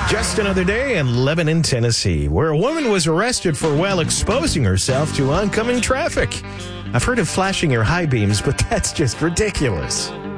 Just another day in Lebanon, Tennessee, where a woman was arrested for, well, exposing herself to oncoming traffic. I've heard of flashing your high beams, but that's just ridiculous.